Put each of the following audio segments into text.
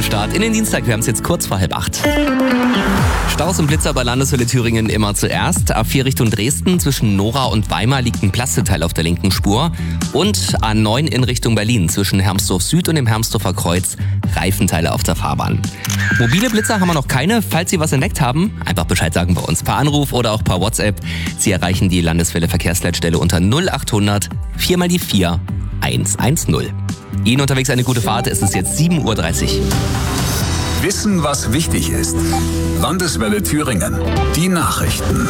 Start in den Dienstag. Wir haben es jetzt kurz vor 7:30. Staus und Blitzer bei Landeswelle Thüringen immer zuerst. A4 Richtung Dresden zwischen Nora und Weimar liegt ein Plasteteil auf der linken Spur. Und A9 in Richtung Berlin zwischen Hermsdorf Süd und dem Hermsdorfer Kreuz Reifenteile auf der Fahrbahn. Mobile Blitzer haben wir noch keine. Falls Sie was entdeckt haben, einfach Bescheid sagen bei uns per Anruf oder auch per WhatsApp. Sie erreichen die Landeswelle Verkehrsleitstelle unter 0800 4x4 110. Ihnen unterwegs eine gute Fahrt. Es ist jetzt 7:30 Uhr. Wissen, was wichtig ist. Landeswelle Thüringen. Die Nachrichten.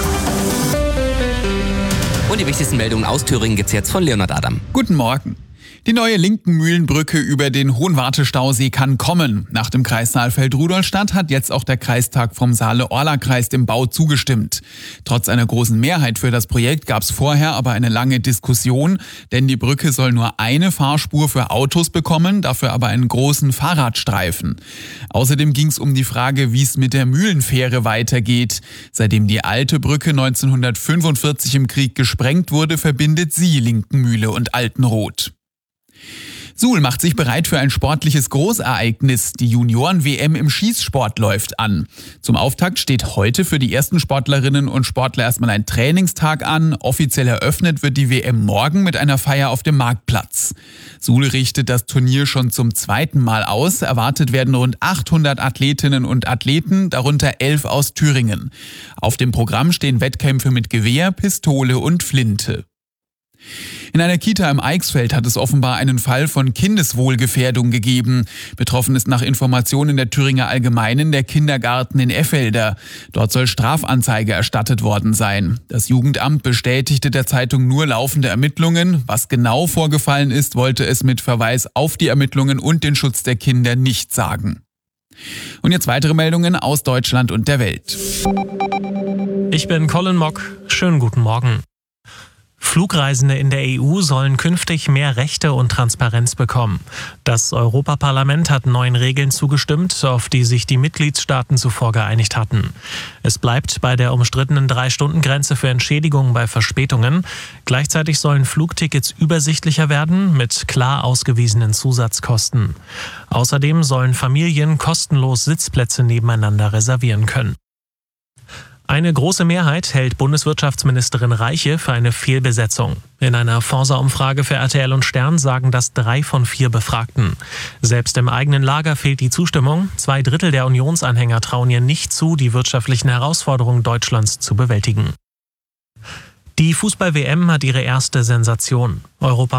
Und die wichtigsten Meldungen aus Thüringen gibt's jetzt von Leonhard Adam. Guten Morgen. Die neue Linkenmühlenbrücke über den Hohenwarte-Stausee kann kommen. Nach dem Kreis Saalfeld-Rudolstadt hat jetzt auch der Kreistag vom Saale-Orla-Kreis dem Bau zugestimmt. Trotz einer großen Mehrheit für das Projekt gab es vorher aber eine lange Diskussion, denn die Brücke soll nur eine Fahrspur für Autos bekommen, dafür aber einen großen Fahrradstreifen. Außerdem ging es um die Frage, wie es mit der Mühlenfähre weitergeht. Seitdem die alte Brücke 1945 im Krieg gesprengt wurde, verbindet sie Linkenmühle und Altenroth. Suhl macht sich bereit für ein sportliches Großereignis. Die Junioren-WM im Schießsport läuft an. Zum Auftakt steht heute für die ersten Sportlerinnen und Sportler erstmal ein Trainingstag an. Offiziell eröffnet wird die WM morgen mit einer Feier auf dem Marktplatz. Suhl richtet das Turnier schon zum zweiten Mal aus. Erwartet werden rund 800 Athletinnen und Athleten, darunter 11 aus Thüringen. Auf dem Programm stehen Wettkämpfe mit Gewehr, Pistole und Flinte. In einer Kita im Eichsfeld hat es offenbar einen Fall von Kindeswohlgefährdung gegeben. Betroffen ist nach Informationen der Thüringer Allgemeinen der Kindergarten in Effelder. Dort soll Strafanzeige erstattet worden sein. Das Jugendamt bestätigte der Zeitung nur laufende Ermittlungen. Was genau vorgefallen ist, wollte es mit Verweis auf die Ermittlungen und den Schutz der Kinder nicht sagen. Und jetzt weitere Meldungen aus Deutschland und der Welt. Ich bin Colin Mock. Schönen guten Morgen. Flugreisende in der EU sollen künftig mehr Rechte und Transparenz bekommen. Das Europaparlament hat neuen Regeln zugestimmt, auf die sich die Mitgliedstaaten zuvor geeinigt hatten. Es bleibt bei der umstrittenen 3-Stunden-Grenze für Entschädigungen bei Verspätungen. Gleichzeitig sollen Flugtickets übersichtlicher werden mit klar ausgewiesenen Zusatzkosten. Außerdem sollen Familien kostenlos Sitzplätze nebeneinander reservieren können. Eine große Mehrheit hält Bundeswirtschaftsministerin Reiche für eine Fehlbesetzung. In einer Forsa-Umfrage für RTL und Stern sagen das 3 von 4 Befragten. Selbst im eigenen Lager fehlt die Zustimmung. 2/3 der Unionsanhänger trauen ihr nicht zu, die wirtschaftlichen Herausforderungen Deutschlands zu bewältigen. Die Fußball-WM hat ihre erste Sensation.